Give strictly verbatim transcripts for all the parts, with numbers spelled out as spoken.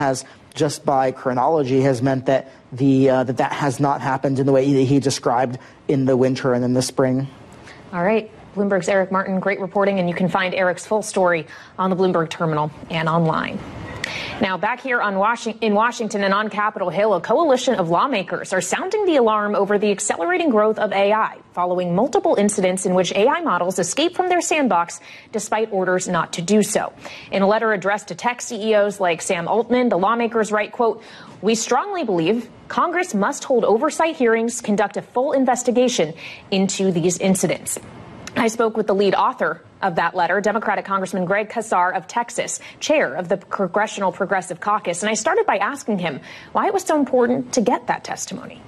has, just by chronology, has meant that the uh, that that has not happened in the way that he described in the winter and in the spring. All right. Bloomberg's Eric Martin, great reporting, and you can find Eric's full story on the Bloomberg terminal and online. Now, back here on Washington, in Washington and on Capitol Hill, a coalition of lawmakers are sounding the alarm over the accelerating growth of A I, following multiple incidents in which A I models escape from their sandbox despite orders not to do so. In a letter addressed to tech C E Os like Sam Altman, the lawmakers write, quote, "We strongly believe Congress must hold oversight hearings, conduct a full investigation into these incidents." I spoke with the lead author of that letter, Democratic Congressman Greg Casar of Texas, chair of the Congressional Progressive Caucus. And I started by asking him why it was so important to get that testimony.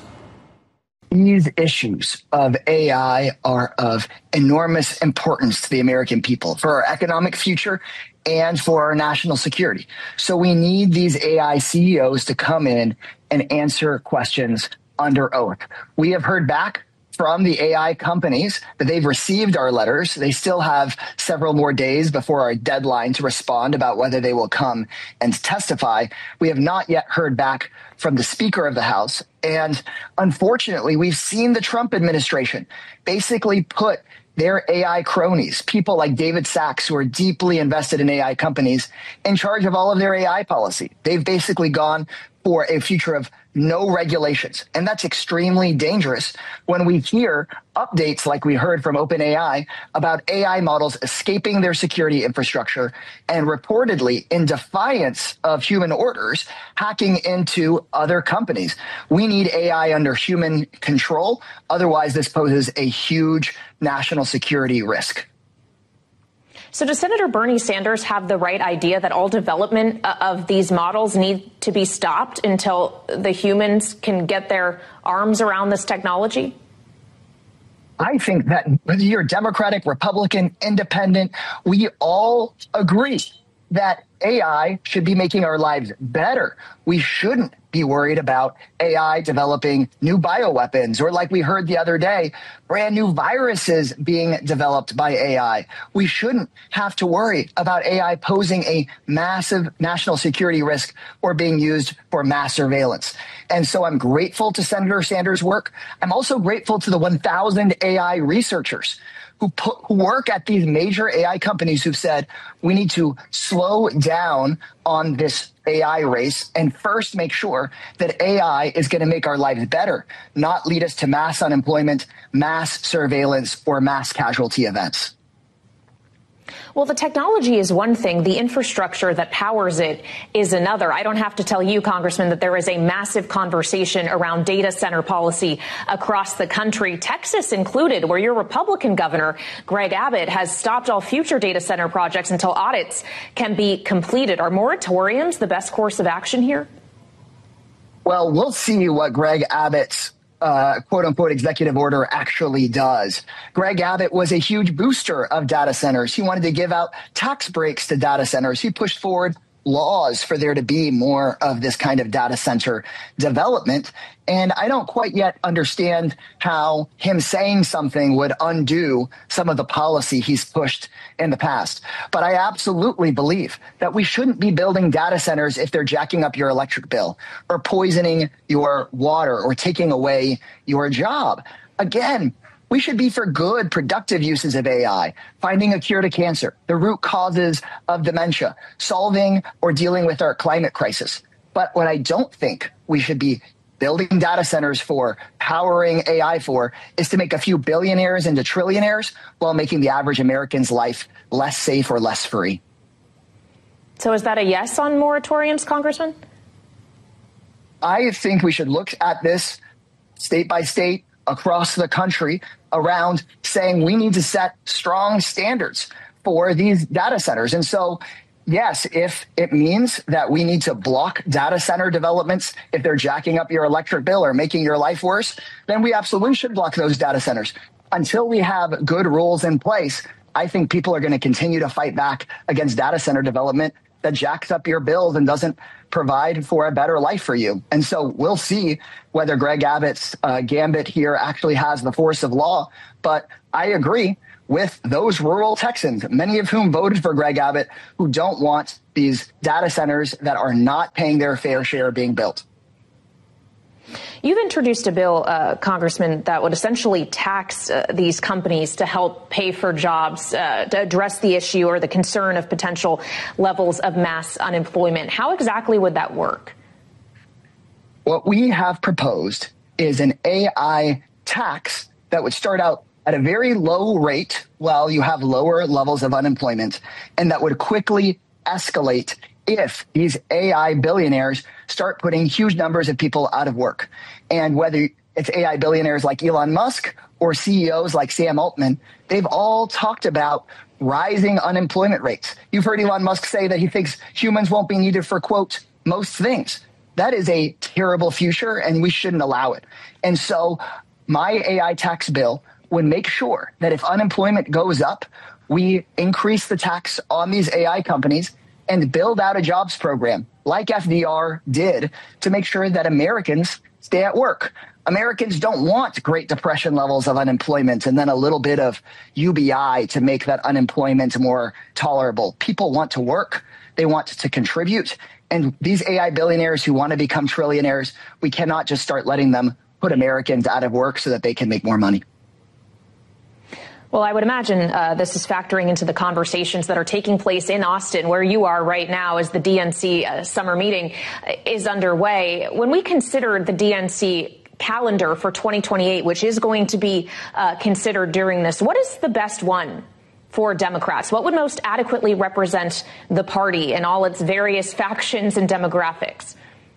These issues of A I are of enormous importance to the American people, for our economic future and for our national security. So we need these A I C E Os to come in and answer questions under oath. We have heard back from the A I companies that they've received our letters. They still have several more days before our deadline to respond about whether they will come and testify. We have not yet heard back from the Speaker of the House. And unfortunately, we've seen the Trump administration basically put their A I cronies, people like David Sachs, who are deeply invested in A I companies, in charge of all of their A I policy. They've basically gone for a future of no regulations. And that's extremely dangerous when we hear updates like we heard from OpenAI about A I models escaping their security infrastructure and reportedly, in defiance of human orders, hacking into other companies. We need A I under human control. Otherwise, this poses a huge national security risk. So does Senator Bernie Sanders have the right idea that all development of these models need to be stopped until the humans can get their arms around this technology? I think that whether you're Democratic, Republican, Independent, we all agree that A I should be making our lives better. We shouldn't be worried about A I developing new bioweapons, or like we heard the other day, brand new viruses being developed by A I. We shouldn't have to worry about A I posing a massive national security risk or being used for mass surveillance. And so I'm grateful to Senator Sanders' work. I'm also grateful to the one thousand A I researchers who, put, who work at these major A I companies who've said we need to slow down on this A I race and first make sure that A I is going to make our lives better, not lead us to mass unemployment, mass surveillance, or mass casualty events. Well, the technology is one thing. The infrastructure that powers it is another. I don't have to tell you, Congressman, that there is a massive conversation around data center policy across the country, Texas included, where your Republican governor, Greg Abbott, has stopped all future data center projects until audits can be completed. Are moratoriums the best course of action here? Well, we'll see what Greg Abbott's Uh, quote unquote executive order actually does. Greg Abbott was a huge booster of data centers. He wanted to give out tax breaks to data centers. He pushed forward laws for there to be more of this kind of data center development. And I don't quite yet understand how him saying something would undo some of the policy he's pushed in the past. But I absolutely believe that we shouldn't be building data centers if they're jacking up your electric bill or poisoning your water or taking away your job. Again, we should be for good, productive uses of A I, finding a cure to cancer, the root causes of dementia, solving or dealing with our climate crisis. But what I don't think we should be building data centers for, powering A I for, is to make a few billionaires into trillionaires while making the average American's life less safe or less free. So is that a yes on moratoriums, Congressman? I think we should look at this state by state, across the country, around saying we need to set strong standards for these data centers. And so, yes, if it means that we need to block data center developments if they're jacking up your electric bill or making your life worse, then we absolutely should block those data centers. Until we have good rules in place, I think people are going to continue to fight back against data center development that jacks up your bills and doesn't provide for a better life for you. And so we'll see whether Greg Abbott's uh, gambit here actually has the force of law. But I agree, with those rural Texans, many of whom voted for Greg Abbott, who don't want these data centers that are not paying their fair share being built. You've introduced a bill, uh, Congressman, that would essentially tax uh, these companies to help pay for jobs, uh, to address the issue or the concern of potential levels of mass unemployment. How exactly would that work? What we have proposed is an A I tax that would start out at a very low rate while you have lower levels of unemployment, and that would quickly escalate if these A I billionaires start putting huge numbers of people out of work. And whether it's A I billionaires like Elon Musk or C E Os like Sam Altman, they've all talked about rising unemployment rates. You've heard Elon Musk say that he thinks humans won't be needed for, quote, most things. That is a terrible future, and we shouldn't allow it. And so my A I tax bill would make sure that if unemployment goes up, we increase the tax on these A I companies and build out a jobs program like F D R did to make sure that Americans stay at work. Americans don't want Great Depression levels of unemployment and then a little bit of U B I to make that unemployment more tolerable. People want to work. They want to contribute. And these A I billionaires who want to become trillionaires, we cannot just start letting them put Americans out of work so that they can make more money. Well, I would imagine uh, this is factoring into the conversations that are taking place in Austin, where you are right now as the D N C uh, summer meeting is underway. When we consider the D N C calendar for twenty twenty-eight, which is going to be uh, considered during this, what is the best one for Democrats? What would most adequately represent the party and all its various factions and demographics?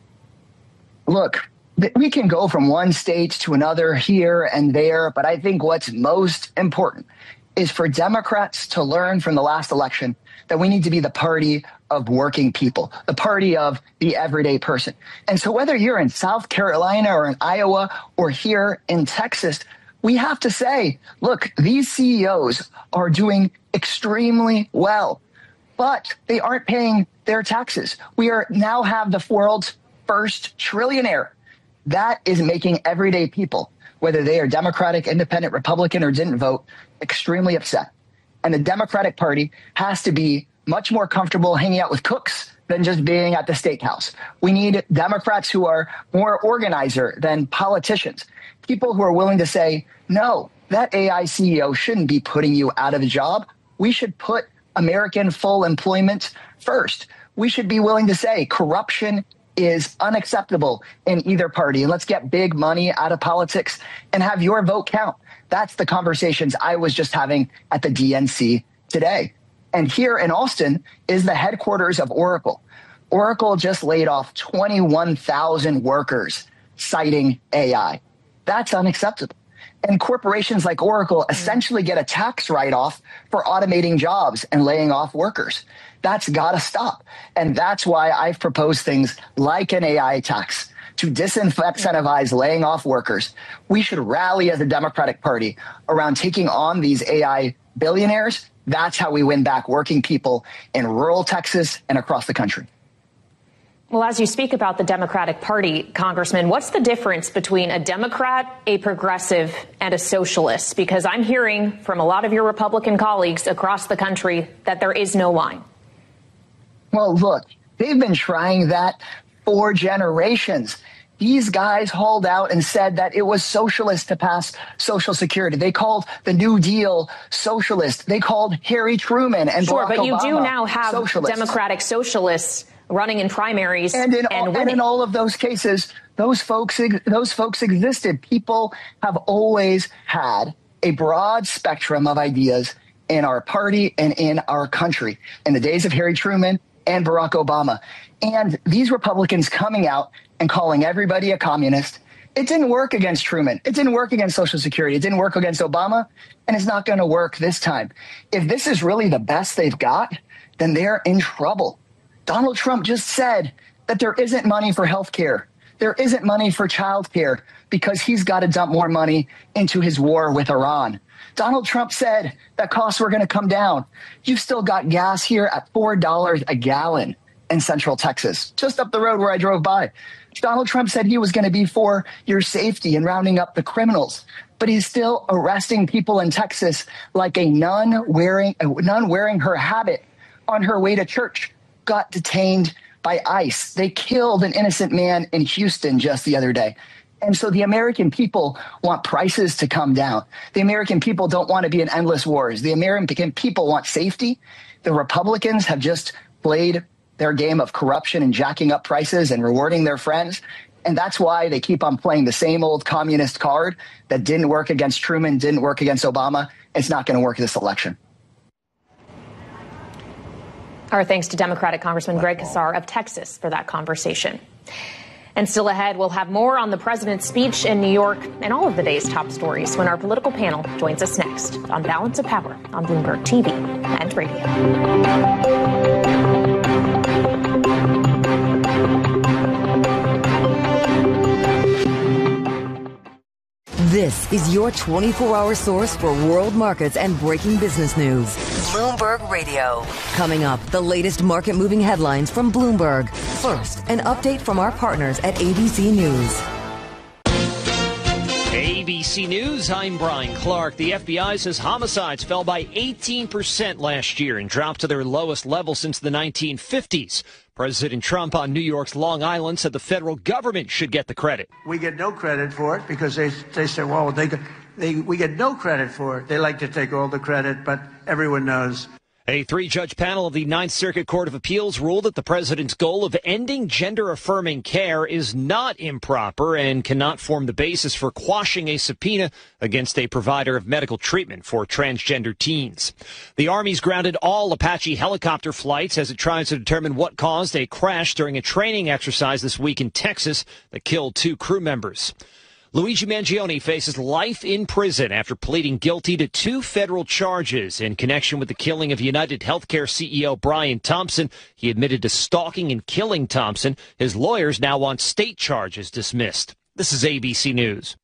Look, we can go from one state to another here and there, but I think what's most important is for Democrats to learn from the last election that we need to be the party of working people, the party of the everyday person. And so whether you're in South Carolina or in Iowa or here in Texas, we have to say, look, these C E Os are doing extremely well, but they aren't paying their taxes. We are now have the world's first trillionaire. That is making everyday people, whether they are Democratic, Independent, Republican, or didn't vote, extremely upset. And the Democratic Party has to be much more comfortable hanging out with cooks than just being at the steakhouse. We need Democrats who are more organizer than politicians, people who are willing to say, no, that A I C E O shouldn't be putting you out of a job. We should put American full employment first. We should be willing to say corruption is unacceptable in either party. And let's get big money out of politics and have your vote count. That's the conversations I was just having at the D N C today. And here in Austin is the headquarters of Oracle. Oracle just laid off twenty-one thousand workers citing A I. That's unacceptable. And corporations like Oracle essentially get a tax write-off for automating jobs and laying off workers. That's got to stop. And that's why I've proposed things like an A I tax to disincentivize laying off workers. We should rally as a Democratic Party around taking on these A I billionaires. That's how we win back working people in rural Texas and across the country. Well, as you speak about the Democratic Party, Congressman, what's the difference between a Democrat, a progressive, and a socialist? Because I'm hearing from a lot of your Republican colleagues across the country that there is no line. Well, look, they've been trying that for generations. These guys hauled out and said that it was socialist to pass Social Security. They called the New Deal socialist. They called Harry Truman and sure, Barack but you Obama do now have socialists. Democratic socialists running in primaries and in, and all, winning. And in all of those cases, those folks, those folks existed. People have always had a broad spectrum of ideas in our party and in our country. In the days of Harry Truman and Barack Obama. And these Republicans coming out and calling everybody a communist, it didn't work against Truman. It didn't work against Social Security. It didn't work against Obama. And it's not going to work this time. If this is really the best they've got, then they're in trouble. Donald Trump just said that there isn't money for health care. There isn't money for child care because he's got to dump more money into his war with Iran. Donald Trump said that costs were going to come down. You've still got gas here at four dollars a gallon. in Central Texas, just up the road where I drove by. Donald Trump said he was going to be for your safety and rounding up the criminals, but he's still arresting people in Texas like a nun wearing a nun wearing her habit on her way to church got detained by ICE. They killed an innocent man in Houston just the other day. And so the American people want prices to come down. The American people don't want to be in endless wars. The American people want safety. The Republicans have just played their game of corruption and jacking up prices and rewarding their friends. And that's why they keep on playing the same old communist card that didn't work against Truman, didn't work against Obama. It's not going to work this election. Our thanks to Democratic Congressman Greg Casar of Texas for that conversation. And still ahead, we'll have more on the president's speech in New York and all of the day's top stories when our political panel joins us next on Balance of Power on Bloomberg T V and radio. This is your twenty-four hour source for world markets and breaking business news. Bloomberg Radio. Coming up, the latest market-moving headlines from Bloomberg. First, an update from our partners at A B C News. A B C News, I'm Brian Clark. The F B I says homicides fell by eighteen percent last year and dropped to their lowest level since the nineteen fifties. President Trump on New York's Long Island said the federal government should get the credit. We get no credit for it because they they say, well, they, they we get no credit for it. They like to take all the credit, but everyone knows. A three-judge panel of the Ninth Circuit Court of Appeals ruled that the president's goal of ending gender-affirming care is not improper and cannot form the basis for quashing a subpoena against a provider of medical treatment for transgender teens. The Army's grounded all Apache helicopter flights as it tries to determine what caused a crash during a training exercise this week in Texas that killed two crew members. Luigi Mangione faces life in prison after pleading guilty to two federal charges in connection with the killing of United Healthcare C E O Brian Thompson. He admitted to stalking and killing Thompson. His lawyers now want state charges dismissed. This is A B C News.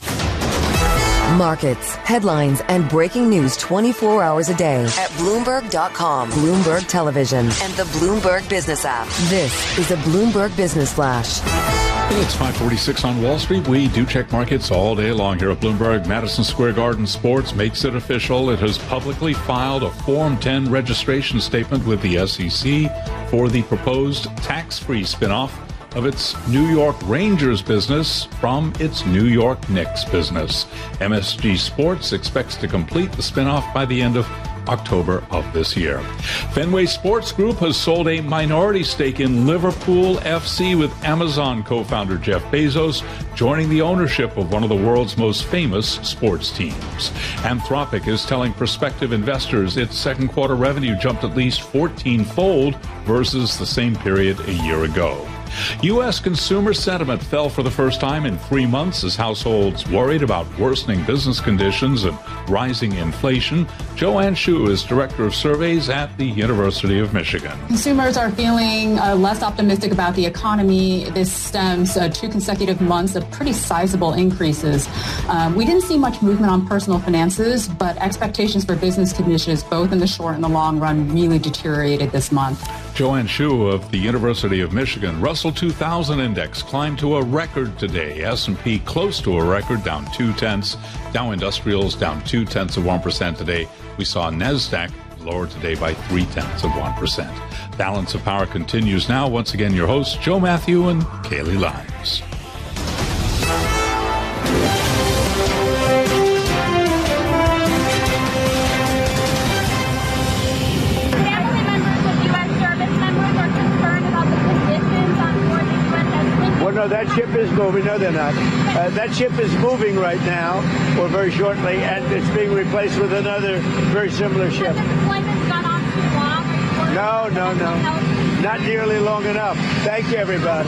Markets, headlines, and breaking news twenty-four hours a day at Bloomberg dot com, Bloomberg Television, and the Bloomberg Business app. This is a Bloomberg Business Flash. It's five forty-six on Wall Street. We do check markets all day long here at Bloomberg. Madison Square Garden Sports makes it official. It has publicly filed a Form ten registration statement with the S E C for the proposed tax-free spinoff of its New York Rangers business from its New York Knicks business. M S G Sports expects to complete the spinoff by the end of October of this year. Fenway Sports Group has sold a minority stake in Liverpool F C with Amazon co-founder Jeff Bezos joining the ownership of one of the world's most famous sports teams. Anthropic is telling prospective investors its second quarter revenue jumped at least fourteen-fold versus the same period a year ago. U S consumer sentiment fell for the first time in three months as households worried about worsening business conditions and rising inflation. Joanne Shu is Director of Surveys at the University of Michigan. Consumers are feeling uh, less optimistic about the economy. This stems uh, two consecutive months of pretty sizable increases. Um, we didn't see much movement on personal finances, but expectations for business conditions, both in the short and the long run, really deteriorated this month. Joanne Shu of the University of Michigan. Russell two thousand index climbed to a record today. S and P close to a record, down two-tenths. Dow Industrials down two-tenths of one percent today. We saw NASDAQ lower today by three-tenths of one percent. Balance of Power continues now. Once again, your hosts, Joe Matthew and Kaylee Lyons. No, that ship is moving. No, they're not. Uh, that ship is moving right now, or very shortly, and it's being replaced with another very similar ship. Has the deployment gone on too long? No, no, no. Not nearly long enough. Thank you, everybody.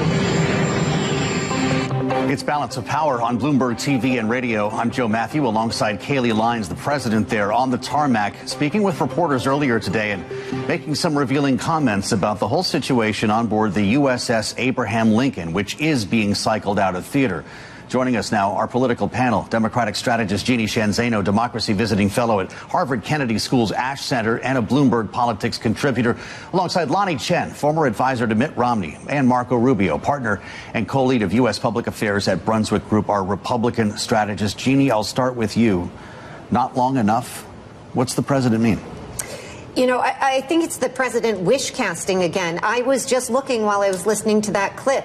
It's Balance of Power on Bloomberg T V and radio. I'm Joe Matthew alongside Kaylee Lyons, the president there on the tarmac, speaking with reporters earlier today and making some revealing comments about the whole situation on board the U S S Abraham Lincoln, which is being cycled out of theater. Joining us now, our political panel, Democratic strategist Jeannie Sheehan Zaino, democracy visiting fellow at Harvard Kennedy School's Ash Center and a Bloomberg Politics contributor, alongside Lonnie Chen, former advisor to Mitt Romney, and Marco Rubio, partner and co-lead of U S Public Affairs at Brunswick Group, our Republican strategist. Jeannie, I'll start with you. Not long enough. What's the president mean? You know, I, I think it's the president wish casting again. I was just looking while I was listening to that clip.